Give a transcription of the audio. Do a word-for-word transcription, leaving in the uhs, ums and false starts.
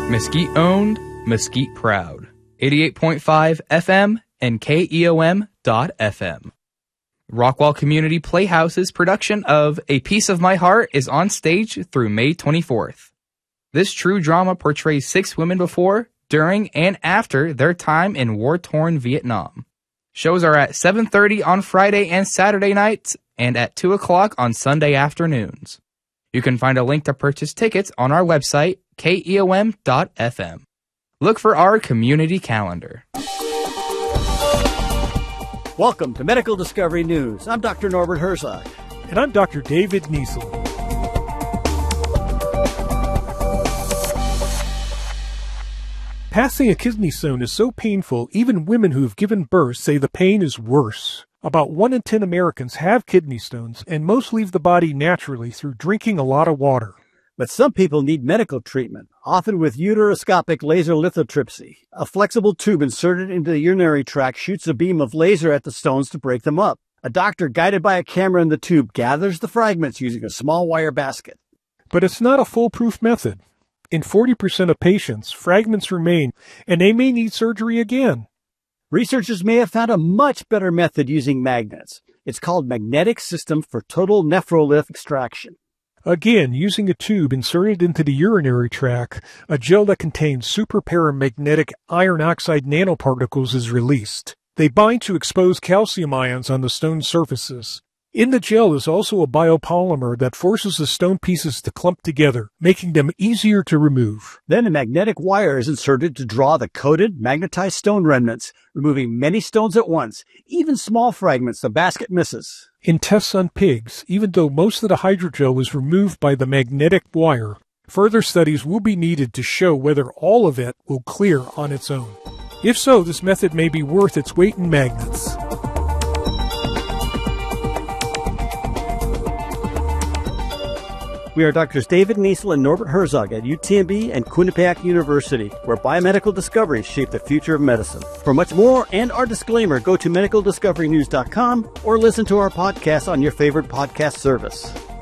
Mesquite owned, Mesquite proud. eighty-eight point five F M and K E O M dot F M. Rockwall Community Playhouse's production of A Piece of My Heart is on stage through May twenty-fourth. This true drama portrays six women before, during, and after their time in war-torn Vietnam. Shows are at seven thirty on Friday and Saturday nights and at two o'clock on Sunday afternoons. You can find a link to purchase tickets on our website, K E O M dot F M. Look for our community calendar. Welcome to Medical Discovery News. I'm Doctor Norbert Herzog. And I'm Doctor David Niesel. Passing a kidney stone is so painful, even women who have given birth say the pain is worse. About one in ten Americans have kidney stones, and most leave the body naturally through drinking a lot of water. But some people need medical treatment, often with uteroscopic laser lithotripsy. A flexible tube inserted into the urinary tract shoots a beam of laser at the stones to break them up. A doctor, guided by a camera in the tube, gathers the fragments using a small wire basket. But it's not a foolproof method. In forty percent of patients, fragments remain, and they may need surgery again. Researchers may have found a much better method using magnets. It's called Magnetic System for Total Nephrolith Extraction. Again, using a tube inserted into the urinary tract, a gel that contains superparamagnetic iron oxide nanoparticles is released. They bind to exposed calcium ions on the stone surfaces. In the gel is also a biopolymer that forces the stone pieces to clump together, making them easier to remove. Then a magnetic wire is inserted to draw the coated, magnetized stone remnants, removing many stones at once, even small fragments the basket misses. In tests on pigs, even though most of the hydrogel was removed by the magnetic wire, further studies will be needed to show whether all of it will clear on its own. If so, this method may be worth its weight in magnets. We are Doctors David Niesel and Norbert Herzog at U T M B and Quinnipiac University, where biomedical discoveries shape the future of medicine. For much more and our disclaimer, go to medical discovery news dot com or listen to our podcast on your favorite podcast service.